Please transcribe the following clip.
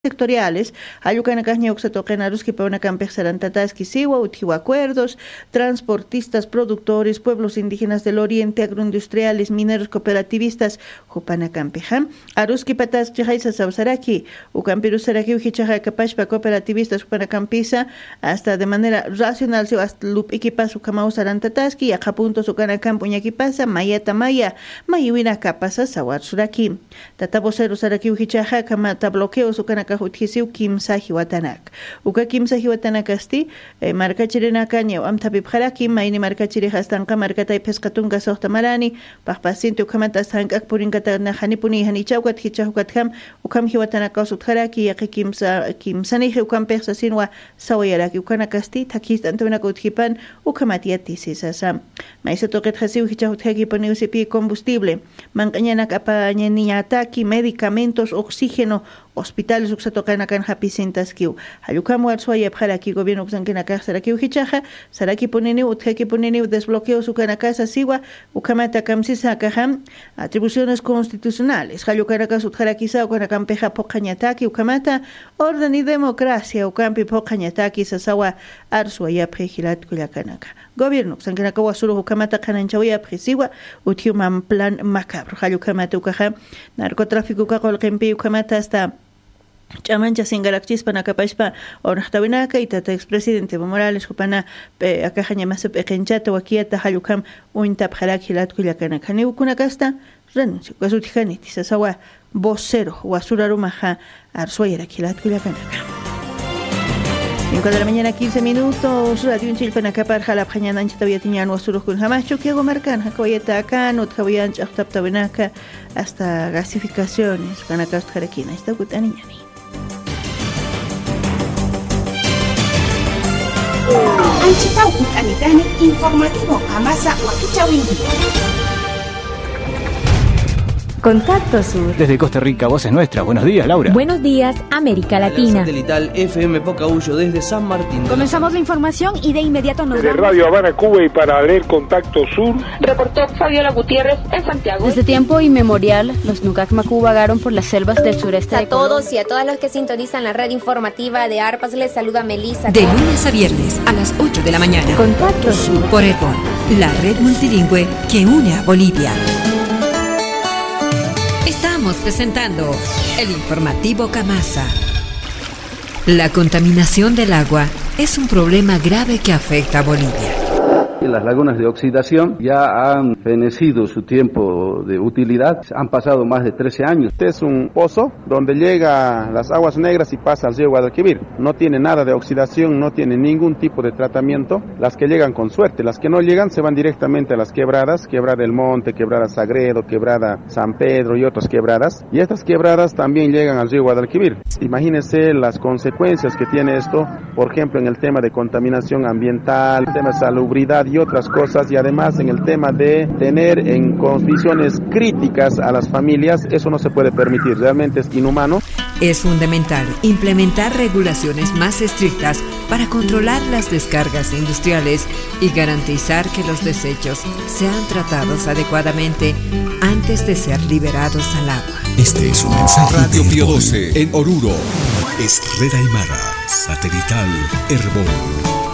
sectoriales, ayucanacasña uxatoquenaruski paunacampesarantatasqui siwa, utjiwa acuerdos, transportistas, productores, pueblos indígenas del oriente, agroindustriales, mineros, cooperativistas, jupanacampeja, aruski patas chijaisa sausaraki, ucampirusaraki ujichaja capachpa cooperativistas jupanacampisa, hasta de manera racional se hasta lup equipas ucamausarantatasqui, y acapuntos ucanacampuñakipasa, mayata maya, mayuina capasa sawar suraki. Tatabosero saraki ujichaja, kamata bloqueos ucanacampuñakipasa, Hutjisiu kimsa hiwatanak. Uka kimsa hiwatanak asti markachirinaca ñaw amtabibjaraki mayni markachiri hastanqa markatay pesqatunqa soqtamarani paqpasinti ukamata hank'ak purinkata hanipuni hanichawkat hichahukatkam ukam hiwatanaka usutjaraki yaqi kimsaniji ukam peqsa sinwa sawayaraki ukanakasti takhistantawnaka utjipan ukamatiati sisasa maysa toqetjasiu hichahutjaki poniusipi combustible manqañanak apañaniñataki medicamentos oxígeno hospitales uxatoqanakan hapisintaskiu hayukam warsuaya pjaraki gobierno uxankinaka saraki uhichaja saraki punini utjaki punini desbloqueo sukanakasa siwa ukamata kamsisa kaham atribuciones constitucionales hayukanaka sutjarakisa ukanakam peja poqañataki ukamata orden y democracia ukampi poqañataki sasawa arsuaya pjejilat kuyakanaka gobierno uxankinaka wasuru ukamata qananchawaya pjisiwa utiuman plan macabro hayukamata ukaja narcotráfico kaqolqinpi ukamata hasta chamancha singarakchispa nakapashpa oraqtawinaka y tata expresidente Evo Morales hupana akaja masip eqinchata wakiata halukam uinta pjalak hilatkullakanaka niukunakasta renuncio kasutijani tisasawa vocero wasurarumaja arsuayara hilatkullakanaka 5 de la mañana 15 minutos radio Unchilpanakapar jalap hañanancha tabiatiñan wasurukun hamachu kiago marcan hakawayata akan utjawianch ahtaptawinaka hasta gasificaciones kanakast jarakina esta gutaniñani Anchitaucut anitani informativo Amasa Huaquichawinti. Contacto Sur. Desde Costa Rica, voz es nuestra. Buenos días, Laura. Buenos días, América Latina. Satelital FM Pocahuyo desde San Martín. Comenzamos la información y de inmediato nos desde Radio Habana, Cuba y para leer Contacto Sur. Reportó Fabiola Gutiérrez en Santiago. Desde tiempo inmemorial, los Nucac Macú vagaron por las selvas del sureste de Colombia. A todos y a todas los que sintonizan la red informativa de ARPAS, les saluda Melissa. De lunes a viernes a las 8 de la mañana. Contacto Sur. Por ECON, la red multilingüe que une a Bolivia. Estamos presentando el informativo Camasa. La contaminación del agua es un problema grave que afecta a Bolivia. Las lagunas de oxidación ya han fenecido su tiempo de utilidad, han pasado más de 13 años. Este es un pozo donde llega las aguas negras y pasa al río Guadalquivir. No tiene nada de oxidación, no tiene ningún tipo de tratamiento. Las que llegan con suerte, las que no llegan se van directamente a las quebradas, Quebrada del Monte, Quebrada Sagredo, Quebrada San Pedro y otras quebradas. Y estas quebradas también llegan al río Guadalquivir. Imagínense las consecuencias que tiene esto, por ejemplo en el tema de contaminación ambiental, el tema de salubridad y otras cosas, y además en el tema de tener en condiciones críticas a las familias, eso no se puede permitir, realmente es inhumano. Es fundamental implementar regulaciones más estrictas para controlar las descargas industriales y garantizar que los desechos sean tratados adecuadamente antes de ser liberados al agua. Este es un mensaje Radio Pío 12 en Oruro. Es Red Aymara, Satelital Herbol.